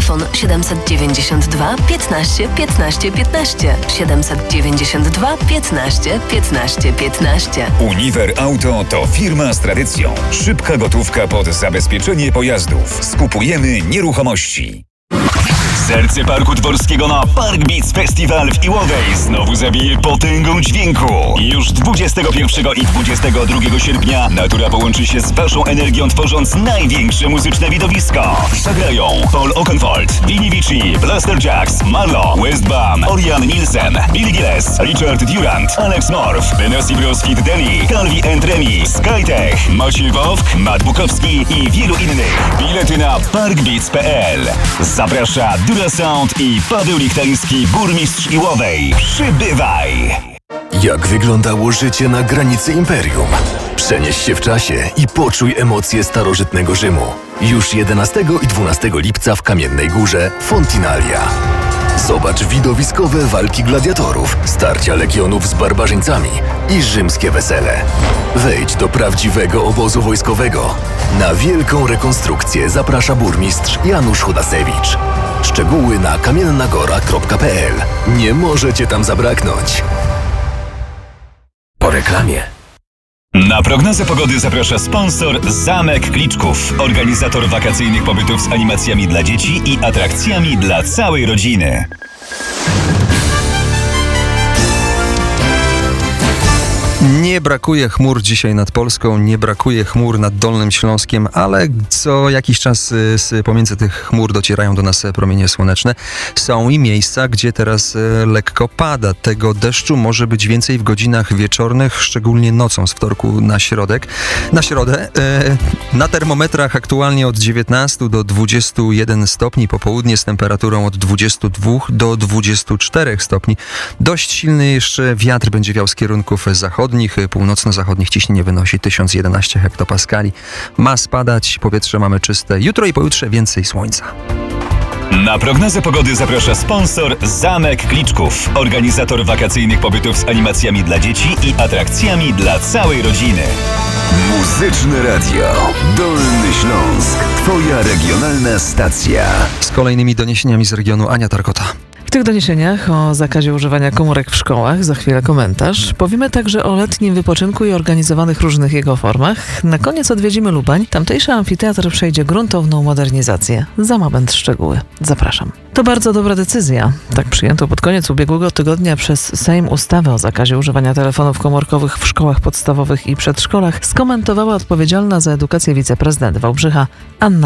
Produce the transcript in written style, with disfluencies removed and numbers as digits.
Telefon 792 15 15 15. 792 15 15 15. Uniwer Auto to firma z tradycją. Szybka gotówka pod zabezpieczenie pojazdów. Skupujemy nieruchomości. Serce Parku Dworskiego na Park Beats Festival w Iłowej znowu zabije potęgą dźwięku. Już 21 i 22 sierpnia natura połączy się z waszą energią, tworząc największe muzyczne widowisko. Zagrają Paul Oakenfold, Vinny Vici, Blaster Jacks, Marlo, Westbam, Orion Nielsen, Billy Gilles, Richard Durant, Alex Morph, Benassi Bros Kid Deli, Calvi and Remi, Skytech, Maciej Wowk, Matt Bukowski i wielu innych. Bilety na parkbeats.pl. Zaprasza Dura Sound i Paweł Lichtański, burmistrz Iłowej. Przybywaj! Jak wyglądało życie na granicy imperium? Przenieś się w czasie i poczuj emocje starożytnego Rzymu. Już 11 i 12 lipca w Kamiennej Górze Fontinalia. Zobacz widowiskowe walki gladiatorów, starcia legionów z barbarzyńcami i rzymskie wesele. Wejdź do prawdziwego obozu wojskowego. Na wielką rekonstrukcję zaprasza burmistrz Janusz Chudasewicz. Szczegóły na kamiennagora.pl. Nie może cię tam zabraknąć. Po reklamie. Na prognozę pogody zaprasza sponsor Zamek Kliczków, organizator wakacyjnych pobytów z animacjami dla dzieci i atrakcjami dla całej rodziny. Nie brakuje chmur dzisiaj nad Polską, nie brakuje chmur nad Dolnym Śląskiem, ale co jakiś czas pomiędzy tych chmur docierają do nas promienie słoneczne. Są i miejsca, gdzie teraz lekko pada. Tego deszczu może być więcej w godzinach wieczornych, szczególnie nocą z wtorku na środę. Na termometrach aktualnie od 19 do 21 stopni, popołudnie z temperaturą od 22 do 24 stopni. Dość silny jeszcze wiatr będzie wiał z kierunków zachodnich, północno-zachodnich. Ciśnienie wynosi 1011 hektopaskali. Ma spadać, powietrze mamy czyste. Jutro i pojutrze więcej słońca. Na prognozę pogody zaprasza sponsor Zamek Kliczków, organizator wakacyjnych pobytów z animacjami dla dzieci i atrakcjami dla całej rodziny. Muzyczne Radio. Dolny Śląsk. Twoja regionalna stacja. Z kolejnymi doniesieniami z regionu Ania Tarkota. W tych doniesieniach o zakazie używania komórek w szkołach, za chwilę komentarz. Powiemy także o letnim wypoczynku i organizowanych różnych jego formach. Na koniec odwiedzimy Lubań. Tamtejszy amfiteatr przejdzie gruntowną modernizację. Za moment szczegóły. Zapraszam. To bardzo dobra decyzja. Tak przyjęto pod koniec ubiegłego tygodnia przez Sejm ustawę o zakazie używania telefonów komórkowych w szkołach podstawowych i przedszkolach, skomentowała odpowiedzialna za edukację wiceprezydent Wałbrzycha Anna